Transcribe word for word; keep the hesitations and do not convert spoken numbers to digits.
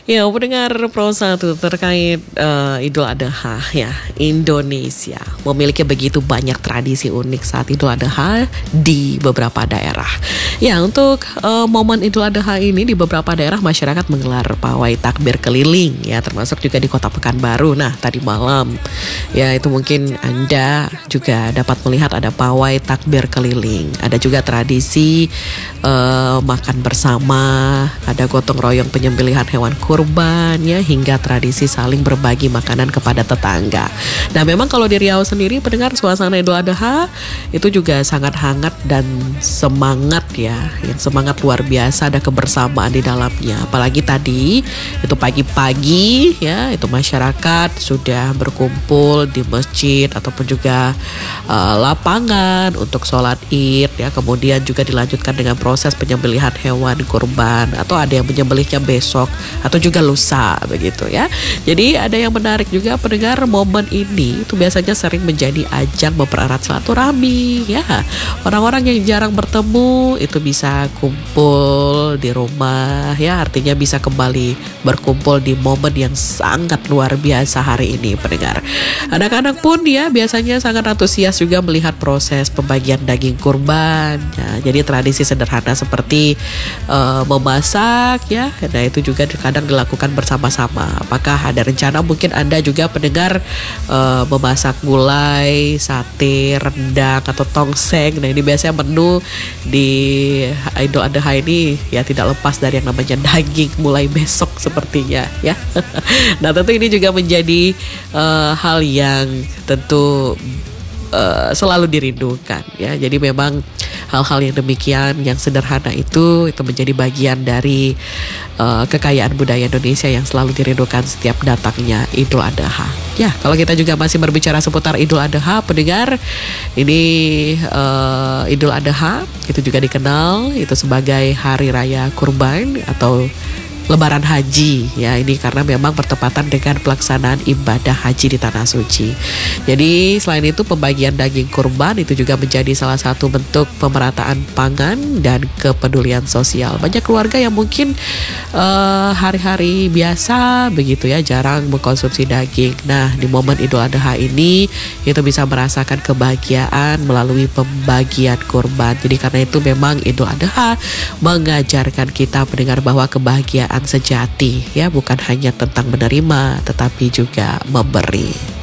Ya, pendengar Pro satu terkait eh, Idul Adha ya. Indonesia memiliki begitu banyak tradisi unik saat Idul Adha di beberapa daerah. Ya, untuk eh, momen Idul Adha ini di beberapa daerah masyarakat menggelar pawai takbir keliling ya, termasuk juga di Kota Pekanbaru. Nah, tadi malam ya itu mungkin Anda juga dapat melihat ada pawai takbir keliling. Ada juga tradisi eh, makan bersama, ada gotong royong penyembelihan hewan kurban ya, hingga tradisi saling berbagi makanan kepada tetangga. Nah, memang kalau di Riau sendiri pendengar, suasana Idul Adha itu juga sangat hangat dan semangat ya, yang semangat luar biasa, ada kebersamaan di dalamnya. Apalagi tadi itu pagi-pagi ya, itu masyarakat sudah berkumpul di masjid ataupun juga uh, lapangan untuk sholat Id ya, kemudian juga dilanjutkan dengan proses penyembelihan hewan kurban, atau ada yang menyembelihnya besok atau juga lusa begitu ya. Jadi ada yang menarik juga pendengar, momen ini itu biasanya sering menjadi ajang mempererat silaturahmi ya. Orang-orang yang jarang bertemu itu bisa kumpul di rumah ya, artinya bisa kembali berkumpul di momen yang sangat luar biasa hari ini pendengar. Anak-anak pun ya biasanya sangat antusias juga melihat proses pembagian daging kurban ya. Jadi tradisi sederhana seperti uh, memasak ya, nah itu juga kadang dilakukan bersama-sama. Apakah ada rencana mungkin Anda juga pendengar uh, memasak gulai, sate, rendang atau tongseng? Nah, ini biasanya menu di Idul Adha ini ya tidak lepas dari yang namanya daging mulai besok sepertinya ya. Nah, tentu ini juga menjadi uh, hal yang tentu Uh, selalu dirindukan ya. Jadi memang hal-hal yang demikian, yang sederhana itu itu menjadi bagian dari uh, kekayaan budaya Indonesia yang selalu dirindukan setiap datangnya Idul Adha. Ya, kalau kita juga masih berbicara seputar Idul Adha, pendengar, ini uh, Idul Adha itu juga dikenal itu sebagai hari raya kurban atau Lebaran Haji ya, ini karena memang bertepatan dengan pelaksanaan ibadah haji di Tanah Suci. Jadi selain itu pembagian daging kurban itu juga menjadi salah satu bentuk pemerataan pangan dan kepedulian sosial. Banyak keluarga yang mungkin uh, hari-hari biasa begitu ya jarang mengkonsumsi daging. Nah, di momen Idul Adha ini itu bisa merasakan kebahagiaan melalui pembagian kurban. Jadi karena itu memang Idul Adha mengajarkan kita pendengar bahwa kebahagiaan sejati ya bukan hanya tentang menerima tetapi juga memberi.